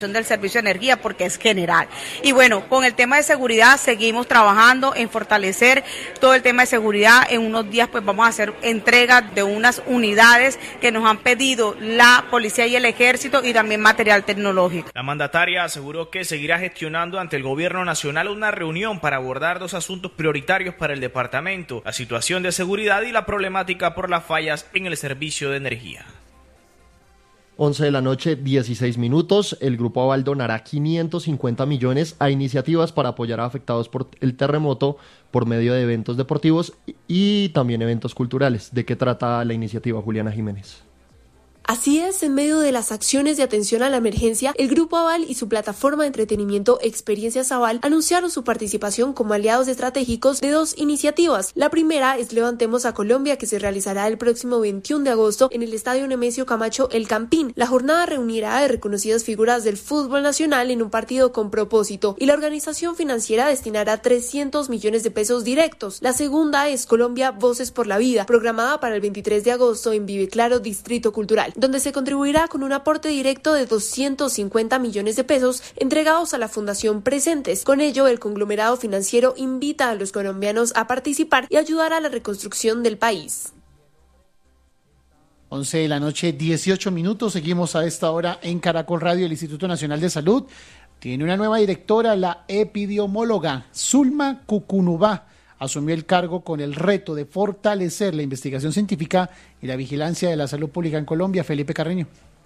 del servicio de energía porque es general. Y bueno, con el tema de seguridad seguimos trabajando en fortalecer todo el tema de seguridad. En unos días pues vamos a hacer entrega de unas unidades que nos han pedido la policía y el ejército y también material tecnológico. La mandataria aseguró que seguirá gestionando ante el gobierno nacional una reunión para abordar dos asuntos prioritarios para el departamento: la situación de seguridad y la problemática por las fallas en el servicio de energía. 11 de la noche, 16 minutos. El Grupo Aval donará 550 millones a iniciativas para apoyar a afectados por el terremoto por medio de eventos deportivos y también eventos culturales. ¿De qué trata la iniciativa, Juliana Jiménez? Así es, en medio de las acciones de atención a la emergencia, el Grupo Aval y su plataforma de entretenimiento Experiencias Aval anunciaron su participación como aliados estratégicos de dos iniciativas. La primera es Levantemos a Colombia, que se realizará el próximo 21 de agosto en el Estadio Nemesio Camacho El Campín. La jornada reunirá a reconocidas figuras del fútbol nacional en un partido con propósito, y la organización financiera destinará 300 millones de pesos directos. La segunda es Colombia Voces por la Vida, programada para el 23 de agosto en Vive Claro Distrito Cultural, donde se contribuirá con un aporte directo de 250 millones de pesos entregados a la Fundación Presentes. Con ello, el conglomerado financiero invita a los colombianos a participar y ayudar a la reconstrucción del país. 11 de la noche, 18 minutos. Seguimos a esta hora en Caracol Radio. El Instituto Nacional de Salud tiene una nueva directora, la epidemióloga Zulma Cucunubá. Asumió el cargo con el reto de fortalecer la investigación científica y la vigilancia de la salud pública en Colombia. Felipe Carreño.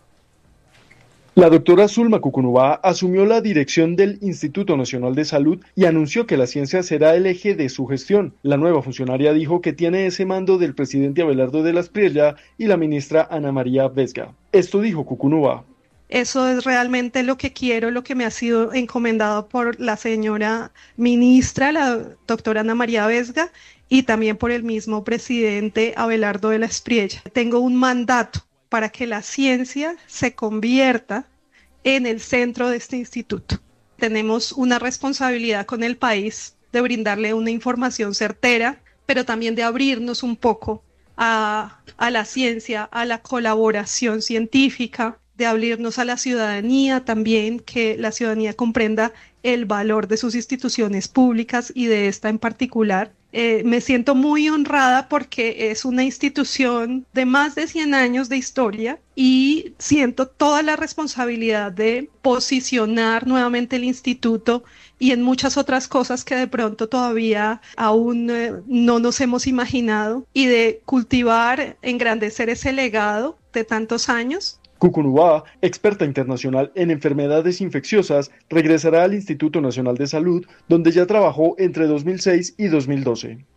La doctora Zulma Cucunubá asumió la dirección del Instituto Nacional de Salud y anunció que la ciencia será el eje de su gestión. La nueva funcionaria dijo que tiene ese mando del presidente Abelardo de la Espriella y la ministra Ana María Vesga. Esto dijo Cucunubá. Eso es realmente lo que quiero, lo que me ha sido encomendado por la señora ministra, la doctora Ana María Vesga, y también por el mismo presidente Abelardo de la Espriella. Tengo un mandato para que la ciencia se convierta en el centro de este instituto. Tenemos una responsabilidad con el país de brindarle una información certera, pero también de abrirnos un poco a la ciencia, a la colaboración científica, de abrirnos a la ciudadanía también, que la ciudadanía comprenda el valor de sus instituciones públicas y de esta en particular. Me siento muy honrada porque es una institución de más de 100 años de historia y siento toda la responsabilidad de posicionar nuevamente el instituto y en muchas otras cosas que de pronto todavía aún no nos hemos imaginado, y de cultivar, engrandecer ese legado de tantos años. Cucunubá, experta internacional en enfermedades infecciosas, regresará al Instituto Nacional de Salud, donde ya trabajó entre 2006 y 2012.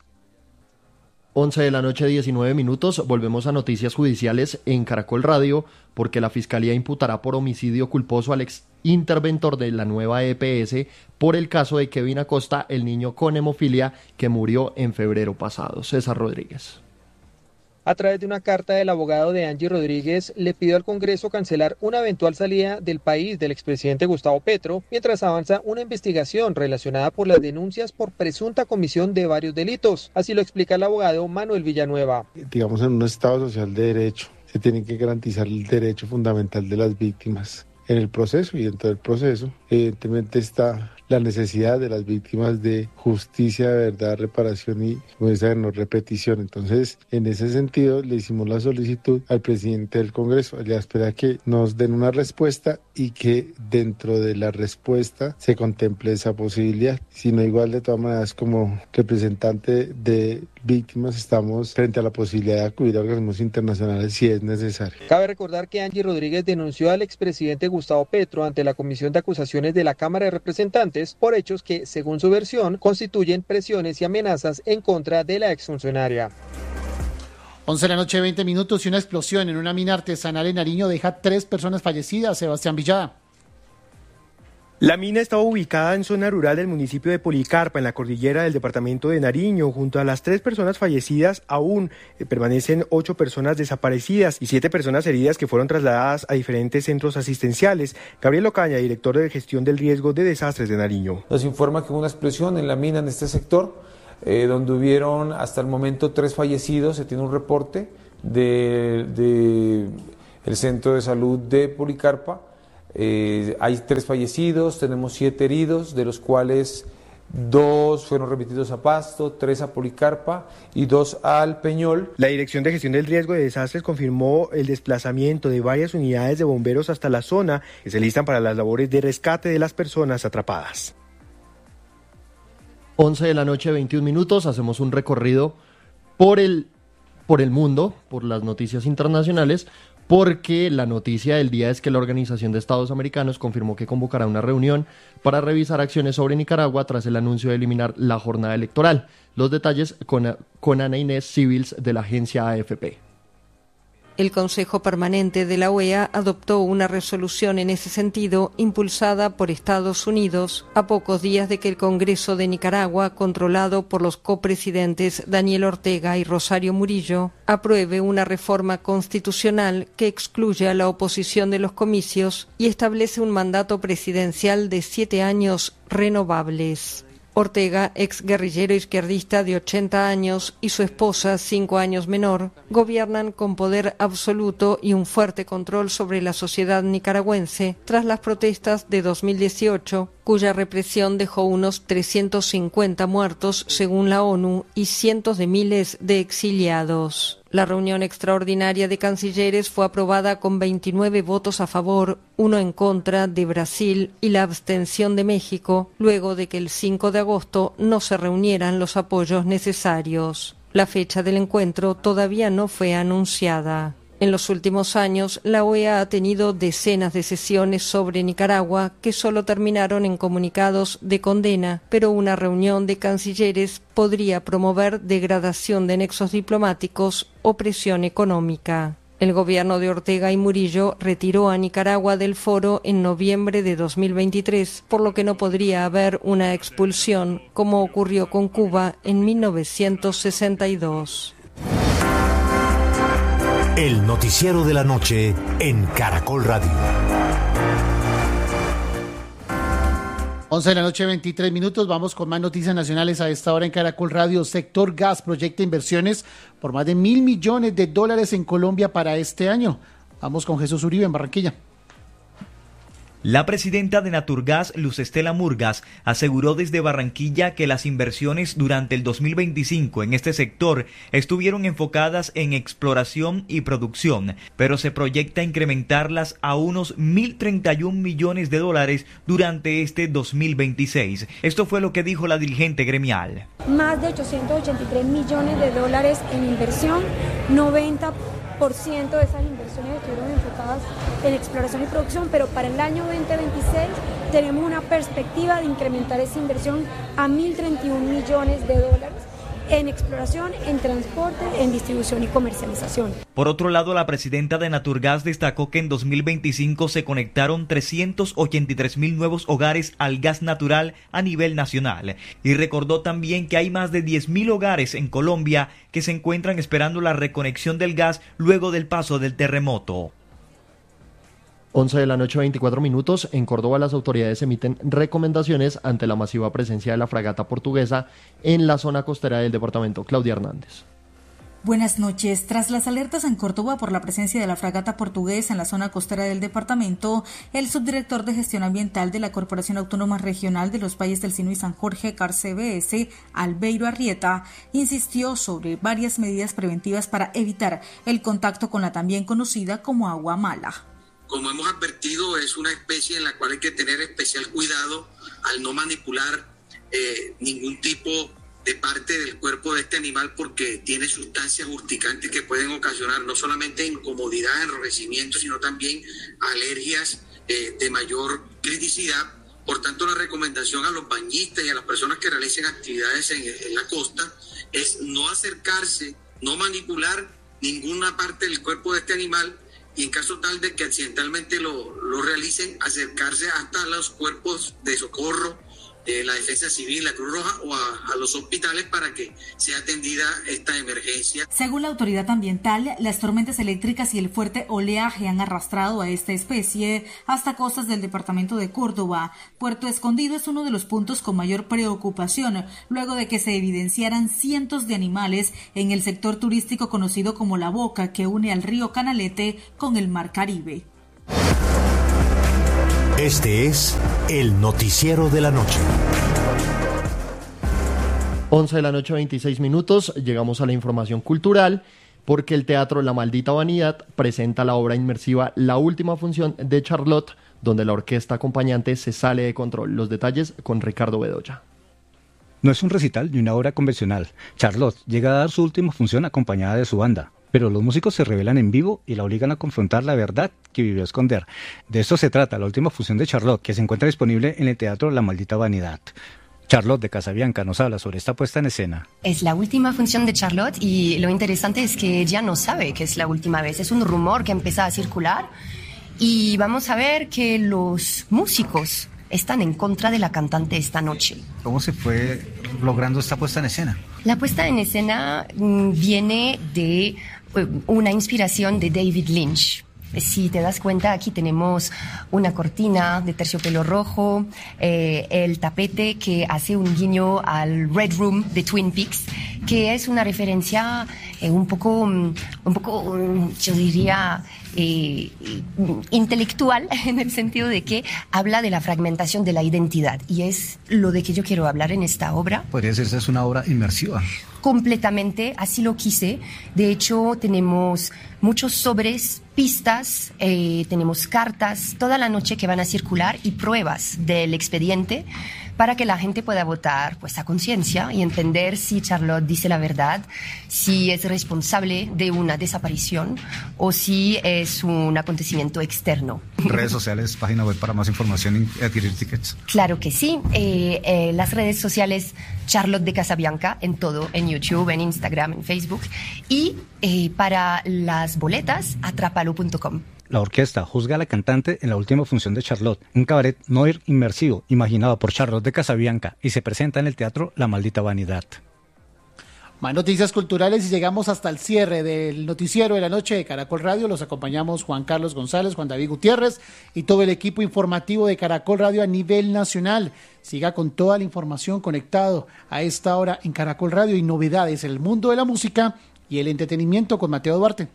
11 de la noche, 19 minutos. Volvemos a noticias judiciales en Caracol Radio, porque la Fiscalía imputará por homicidio culposo al ex interventor de la nueva EPS por el caso de Kevin Acosta, el niño con hemofilia que murió en febrero pasado. César Rodríguez. A través de una carta del abogado de Angie Rodríguez, le pidió al Congreso cancelar una eventual salida del país del expresidente Gustavo Petro, mientras avanza una investigación relacionada por las denuncias por presunta comisión de varios delitos. Así lo explica el abogado Manuel Villanueva. Digamos, en un Estado social de derecho, se tiene que garantizar el derecho fundamental de las víctimas. En el proceso y dentro del proceso, evidentemente está la necesidad de las víctimas de justicia, de verdad, reparación y de no repetición. Entonces, en ese sentido, le hicimos la solicitud al presidente del Congreso, le espera que nos den una respuesta y que dentro de la respuesta se contemple esa posibilidad. Si no, igual, de todas maneras, como representante de víctimas, estamos frente a la posibilidad de acudir a organismos internacionales si es necesario. Cabe recordar que Angie Rodríguez denunció al expresidente Gustavo Petro ante la Comisión de Acusaciones de la Cámara de Representantes por hechos que, según su versión, constituyen presiones y amenazas en contra de la exfuncionaria. 11 de la noche, 20 minutos, y una explosión en una mina artesanal en Nariño deja 3 personas fallecidas. Sebastián Villada. La mina estaba ubicada en zona rural del municipio de Policarpa, en la cordillera del departamento de Nariño. Junto a las 3 personas fallecidas, aún permanecen 8 personas desaparecidas y 7 personas heridas que fueron trasladadas a diferentes centros asistenciales. Gabriel Ocaña, director de gestión del riesgo de desastres de Nariño. Nos informa que hubo una explosión en la mina en este sector, donde hubieron hasta el momento 3 fallecidos. Se tiene un reporte del centro de salud de Policarpa. Hay 3 fallecidos, tenemos 7 heridos, de los cuales 2 fueron remitidos a Pasto, 3 a Policarpa y 2 al Peñol. La Dirección de Gestión del Riesgo de Desastres confirmó el desplazamiento de varias unidades de bomberos hasta la zona que se listan para las labores de rescate de las personas atrapadas. 11 de la noche, 21 minutos, hacemos un recorrido por el mundo, por las noticias internacionales, porque la noticia del día es que la Organización de Estados Americanos confirmó que convocará una reunión para revisar acciones sobre Nicaragua tras el anuncio de eliminar la jornada electoral. Los detalles con Ana Inés Civils de la agencia AFP. El Consejo Permanente de la OEA adoptó una resolución en ese sentido, impulsada por Estados Unidos, a pocos días de que el Congreso de Nicaragua, controlado por los copresidentes Daniel Ortega y Rosario Murillo, apruebe una reforma constitucional que excluya a la oposición de los comicios y establece un mandato presidencial de 7 años renovables. Ortega, ex guerrillero izquierdista de 80 años, y su esposa, 5 años menor, gobiernan con poder absoluto y un fuerte control sobre la sociedad nicaragüense tras las protestas de 2018, cuya represión dejó unos 350 muertos según la ONU y cientos de miles de exiliados. La reunión extraordinaria de cancilleres fue aprobada con 29 votos a favor, 1 en contra de Brasil y la abstención de México, luego de que el 5 de agosto no se reunieran los apoyos necesarios. La fecha del encuentro todavía no fue anunciada. En los últimos años, la OEA ha tenido decenas de sesiones sobre Nicaragua que solo terminaron en comunicados de condena, pero una reunión de cancilleres podría promover degradación de nexos diplomáticos o presión económica. El gobierno de Ortega y Murillo retiró a Nicaragua del foro en noviembre de 2023, por lo que no podría haber una expulsión, como ocurrió con Cuba en 1962. El noticiero de la noche en Caracol Radio. 11 de la noche, 23 minutos. Vamos con más noticias nacionales a esta hora en Caracol Radio. Sector Gas proyecta inversiones por más de $1.000 millones en Colombia para este año. Vamos con Jesús Uribe en Barranquilla. La presidenta de Naturgas, Luz Estela Murgas, aseguró desde Barranquilla que las inversiones durante el 2025 en este sector estuvieron enfocadas en exploración y producción, pero se proyecta incrementarlas a unos $1.031 millones durante este 2026. Esto fue lo que dijo la dirigente gremial. Más de 883 millones de dólares en inversión, 90% de esas inversiones estuvieron enfocadas en exploración y producción, pero para el año 2026 tenemos una perspectiva de incrementar esa inversión a $1.031 millones en exploración, en transporte, en distribución y comercialización. Por otro lado, la presidenta de Naturgas destacó que en 2025 se conectaron 383.000 nuevos hogares al gas natural a nivel nacional y recordó también que hay más de 10.000 hogares en Colombia que se encuentran esperando la reconexión del gas luego del paso del terremoto. 11 de la noche, 24 minutos. En Córdoba las autoridades emiten recomendaciones ante la masiva presencia de la fragata portuguesa en la zona costera del departamento. Claudia Hernández. Buenas noches. Tras las alertas en Córdoba por la presencia de la fragata portuguesa en la zona costera del departamento, el subdirector de Gestión Ambiental de la Corporación Autónoma Regional de los Valles del Sinu y San Jorge, CARCBS, Albeiro Arrieta, insistió sobre varias medidas preventivas para evitar el contacto con la también conocida como agua mala. Como hemos advertido, es una especie en la cual hay que tener especial cuidado al no manipular ningún tipo de parte del cuerpo de este animal porque tiene sustancias urticantes que pueden ocasionar no solamente incomodidad, enrojecimiento, sino también alergias de mayor criticidad. Por tanto, la recomendación a los bañistas y a las personas que realicen actividades en la costa es no acercarse, no manipular ninguna parte del cuerpo de este animal, y en caso tal de que accidentalmente lo realicen, acercarse hasta los cuerpos de socorro, la Defensa Civil, la Cruz Roja o a los hospitales para que sea atendida esta emergencia. Según la autoridad ambiental, las tormentas eléctricas y el fuerte oleaje han arrastrado a esta especie hasta costas del departamento de Córdoba. Puerto Escondido es uno de los puntos con mayor preocupación, luego de que se evidenciaran cientos de animales en el sector turístico conocido como La Boca, que une al río Canalete con el Mar Caribe. Este es el noticiero de la noche. 11 de la noche, 26 minutos. Llegamos a la información cultural porque el teatro La Maldita Vanidad presenta la obra inmersiva La Última Función de Charlotte, donde la orquesta acompañante se sale de control. Los detalles con Ricardo Bedoya. No es un recital ni una obra convencional. Charlotte llega a dar su última función acompañada de su banda, pero los músicos se revelan en vivo y la obligan a confrontar la verdad que vivió a esconder. De esto se trata la última función de Charlotte, que se encuentra disponible en el teatro La Maldita Vanidad. Charlotte de Casabianca nos habla sobre esta puesta en escena. Es la última función de Charlotte y lo interesante es que ella no sabe que es la última vez. Es un rumor que empieza a circular y vamos a ver que los músicos están en contra de la cantante esta noche. ¿Cómo se fue logrando esta puesta en escena? La puesta en escena viene de una inspiración de David Lynch. Si te das cuenta, aquí tenemos una cortina de terciopelo rojo, el tapete que hace un guiño al Red Room de Twin Peaks, que es una referencia un poco, yo diría, intelectual, en el sentido de que habla de la fragmentación de la identidad, y es lo de que yo quiero hablar en esta obra. Podría decirse es una obra inmersiva. Completamente, así lo quise. De hecho, tenemos muchos sobres, pistas, tenemos cartas toda la noche que van a circular y pruebas del expediente para que la gente pueda votar pues a conciencia y entender si Charlotte dice la verdad, si es responsable de una desaparición o si es un acontecimiento externo. Redes sociales, página web para más información y adquirir tickets. Claro que sí. Las redes sociales Charlotte de Casabianca en todo, en YouTube, en Instagram, en Facebook. Y para las boletas, atrapalo.com. La orquesta juzga a la cantante en la última función de Charlotte, un cabaret noir inmersivo imaginado por Charlotte de Casabianca y se presenta en el teatro La Maldita Vanidad. Más noticias culturales y llegamos hasta el cierre del noticiero de la noche de Caracol Radio. Los acompañamos Juan Carlos González, Juan David Gutiérrez y todo el equipo informativo de Caracol Radio a nivel nacional. Siga con toda la información conectado a esta hora en Caracol Radio y novedades en el mundo de la música y el entretenimiento con Mateo Duarte.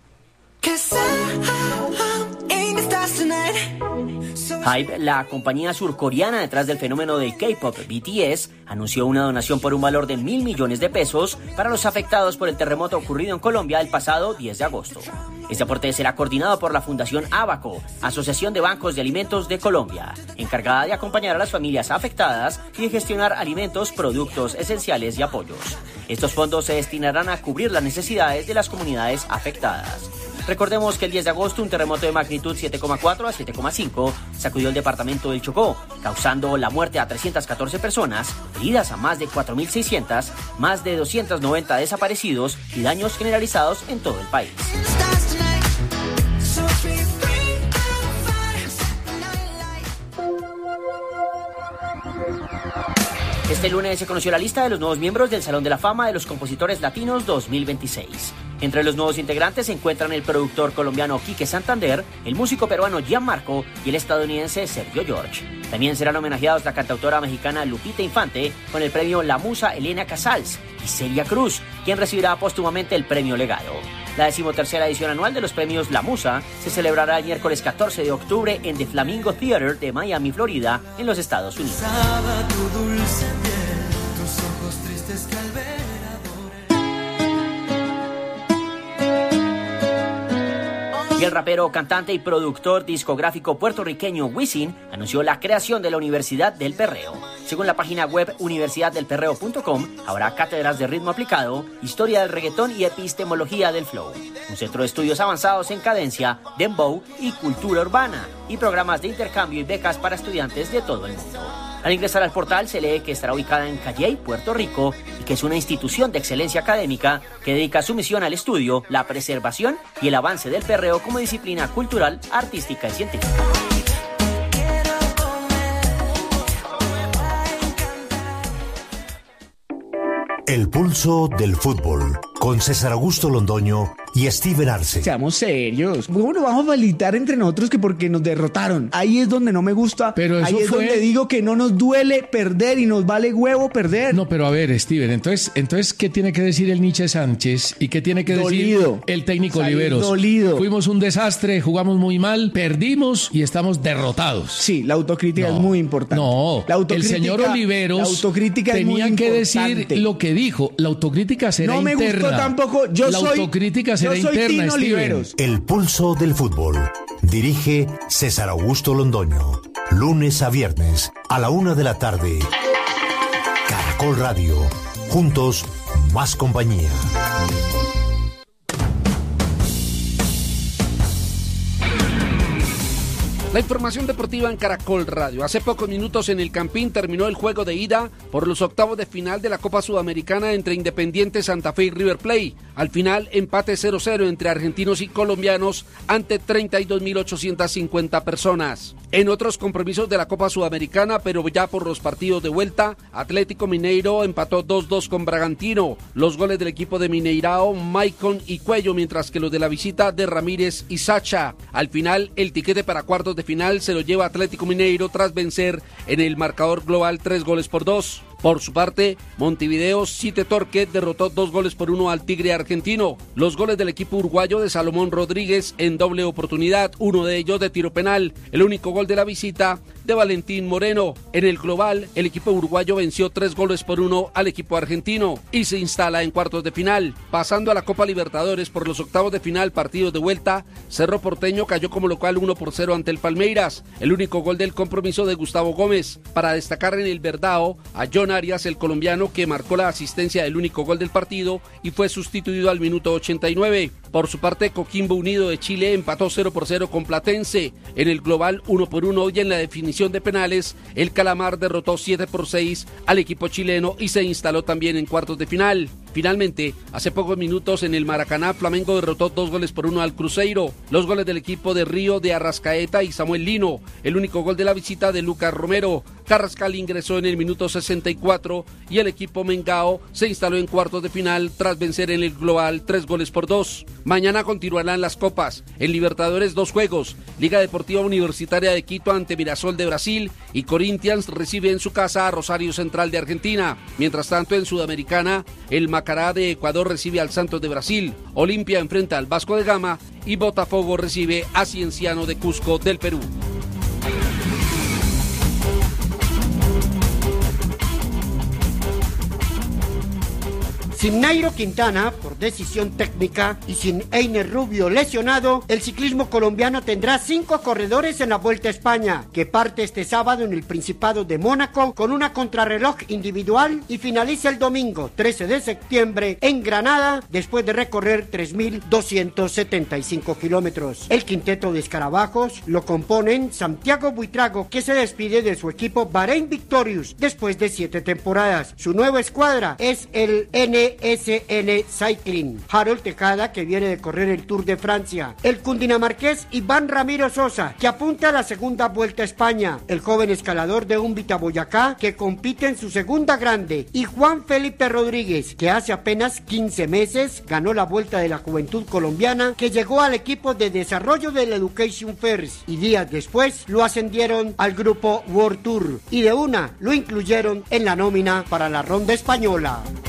HYBE, la compañía surcoreana detrás del fenómeno del K-pop BTS, anunció una donación por un valor de $1.000 millones para los afectados por el terremoto ocurrido en Colombia el pasado 10 de agosto. Este aporte será coordinado por la Fundación Abaco, Asociación de Bancos de Alimentos de Colombia, encargada de acompañar a las familias afectadas y de gestionar alimentos, productos esenciales y apoyos. Estos fondos se destinarán a cubrir las necesidades de las comunidades afectadas. Recordemos que el 10 de agosto un terremoto de magnitud 7,4 a 7,5 sacudió el departamento del Chocó, causando la muerte a 314 personas, heridas a más de 4.600, más de 290 desaparecidos y daños generalizados en todo el país. Este lunes se conoció la lista de los nuevos miembros del Salón de la Fama de los Compositores Latinos 2026. Entre los nuevos integrantes se encuentran el productor colombiano Quique Santander, el músico peruano Gianmarco y el estadounidense Sergio George. También serán homenajeados la cantautora mexicana Lupita Infante con el premio La Musa Elena Casals y Celia Cruz, quien recibirá póstumamente el premio Legado. La 13ª edición anual de los premios La Musa se celebrará el miércoles 14 de octubre en The Flamingo Theater de Miami, Florida, en los Estados Unidos. Y el rapero, cantante y productor discográfico puertorriqueño Wisin anunció la creación de la Universidad del Perreo. Según la página web universidaddelperreo.com, habrá cátedras de ritmo aplicado, historia del reggaetón y epistemología del flow, un centro de estudios avanzados en cadencia, dembow y cultura urbana, y programas de intercambio y becas para estudiantes de todo el mundo. Al ingresar al portal se lee que estará ubicada en Calley, Puerto Rico, y que es una institución de excelencia académica que dedica su misión al estudio, la preservación y el avance del perreo como disciplina cultural, artística y científica. El pulso del fútbol. con César Augusto Londoño y Steven Arce. Seamos serios. ¿Cómo nos vamos a felicitar entre nosotros que porque nos derrotaron? Ahí es donde no me gusta. Pero ahí es donde digo que no nos duele perder y nos vale huevo perder. No, pero a ver, Steven, entonces ¿qué tiene que decir el Nietzsche Sánchez y qué tiene que decir el técnico Oliveros? Dolido. Fuimos un desastre, jugamos muy mal, perdimos y estamos derrotados. Sí, la autocrítica es muy importante. No, el señor Oliveros tenía que decir lo que dijo. La autocrítica será interna. No me gustó tampoco. La autocrítica será interna, Steven. El pulso del fútbol. Dirige César Augusto Londoño. Lunes a viernes a la 1 de la tarde. Caracol Radio. Juntos, más compañía. La información deportiva en Caracol Radio. Hace pocos minutos en el Campín terminó el juego de ida por los octavos de final de la Copa Sudamericana entre Independiente Santa Fe y River Plate. Al final, empate 0-0 entre argentinos y colombianos ante 32.850 personas. En otros compromisos de la Copa Sudamericana, pero ya por los partidos de vuelta, Atlético Mineiro empató 2-2 con Bragantino. Los goles del equipo de Mineirao, Maicon y Cuello, mientras que los de la visita de Ramírez y Sacha. Al final, el tiquete para cuartos de final se lo lleva Atlético Mineiro tras vencer en el marcador global 3-2. Por su parte, Montevideo City Torque derrotó 2-1 al Tigre argentino. Los goles del equipo uruguayo de Salomón Rodríguez en doble oportunidad, uno de ellos de tiro penal. El único gol de la visita de Valentín Moreno. En el global, el equipo uruguayo venció 3-1 al equipo argentino y se instala en cuartos de final. Pasando a la Copa Libertadores por los octavos de final, partidos de vuelta, Cerro Porteño cayó como local 1-0 ante el Palmeiras. El único gol del compromiso de Gustavo Gómez. Para destacar en el Verdao, a John Arias, el colombiano que marcó la asistencia del único gol del partido y fue sustituido al minuto 89. Por su parte, Coquimbo Unido de Chile empató 0-0 con Platense. En el global 1-1 y en la definición de penales, el Calamar derrotó 7-6 al equipo chileno y se instaló también en cuartos de final. Finalmente, hace pocos minutos en el Maracaná, Flamengo derrotó 2-1 al Cruzeiro. Los goles del equipo de Río de Arrascaeta y Samuel Lino. El único gol de la visita de Lucas Romero. Carrascal ingresó en el minuto 64 y el equipo Mengao se instaló en cuartos de final tras vencer en el global 3-2. Mañana continuarán las copas. En Libertadores 2 juegos. Liga Deportiva Universitaria de Quito ante Mirasol de Brasil y Corinthians recibe en su casa a Rosario Central de Argentina. Mientras tanto, en Sudamericana, el Macará de Ecuador recibe al Santos de Brasil. Olimpia enfrenta al Vasco de Gama y Botafogo recibe a Cienciano de Cusco del Perú. Sin Nairo Quintana, por decisión técnica, y sin Einer Rubio lesionado, el ciclismo colombiano tendrá 5 corredores en la Vuelta a España, que parte este sábado en el Principado de Mónaco con una contrarreloj individual y finaliza el domingo 13 de septiembre en Granada, después de recorrer 3.275 kilómetros. El quinteto de escarabajos lo componen Santiago Buitrago, que se despide de su equipo Bahrein Victorious después de 7 temporadas. Su nueva escuadra es el NSN Cycling. Harold Tejada, que viene de correr el Tour de Francia. El cundinamarqués Iván Ramiro Sosa, que apunta a la segunda Vuelta a España. El joven escalador de Úmbita, Boyacá, que compite en su segunda grande. Y Juan Felipe Rodríguez, que hace apenas 15 meses ganó la Vuelta de la Juventud Colombiana, que llegó al equipo de desarrollo del Education First. Y días después lo ascendieron al grupo World Tour. Y de una lo incluyeron en la nómina para la ronda española.